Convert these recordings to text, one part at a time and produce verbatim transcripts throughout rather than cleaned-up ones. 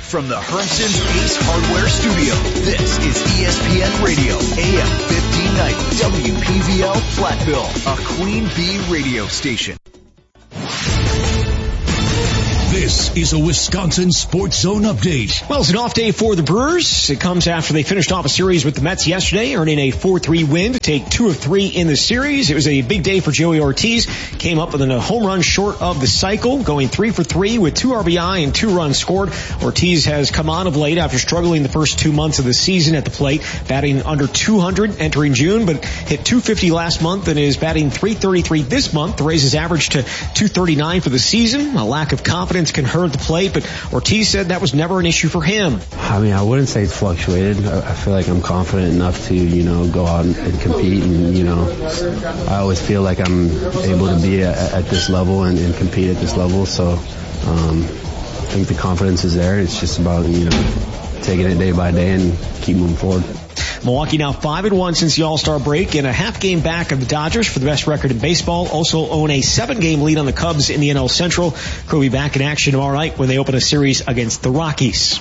From the Hermson's Ace Hardware Studio, this is E S P N Radio, A M fifteen ninety, W P V L Platteville, a Queen Bee radio station. This is a Wisconsin Sports Zone update. Well, it's an off day for the Brewers. It comes after they finished off a series with the Mets yesterday, earning a four three win to take two of three in the series. It was a big day for Joey Ortiz. Came up with a home run short of the cycle, going three for three with two R B I and two runs scored. Ortiz has come on of late after struggling the first two months of the season at the plate, batting under two hundred entering June, but hit two fifty last month and is batting three thirty-three this month to raise his average to two thirty-nine for the season. A lack of confidence can hurt the plate, but Ortiz said that was never an issue for him. I mean, I wouldn't say it's fluctuated. I feel like I'm confident enough to, you know, go out and, and compete, and, you know, I always feel like I'm able to be at, at this level and, and compete at this level, so um, I think the confidence is there. It's just about, you know, taking it day by day and keep moving forward. Milwaukee now five and one since the All-Star break and a half game back of the Dodgers for the best record in baseball. Also own a seven game lead on the Cubs in the N L Central. Could be back in action tomorrow night when they open a series against the Rockies.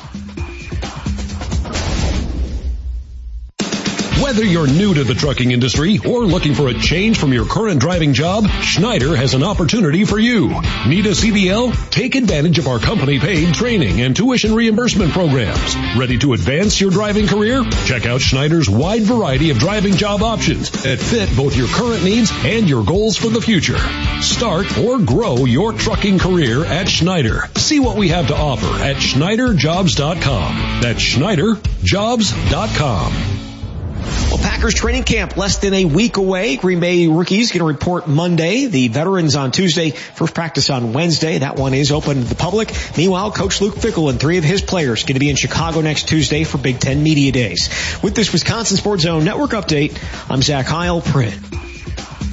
Whether you're new to the trucking industry or looking for a change from your current driving job, Schneider has an opportunity for you. Need a C D L? Take advantage of our company-paid training and tuition reimbursement programs. Ready to advance your driving career? Check out Schneider's wide variety of driving job options that fit both your current needs and your goals for the future. Start or grow your trucking career at Schneider. See what we have to offer at Schneider Jobs dot com. That's Schneider Jobs dot com. Well, Packers training camp less than a week away. Green Bay rookies going to report Monday. The veterans on Tuesday. First practice on Wednesday. That one is open to the public. Meanwhile, Coach Luke Fickell and three of his players going to be in Chicago next Tuesday for Big Ten Media Days. With this Wisconsin Sports Zone Network update, I'm Zach Heil. Print.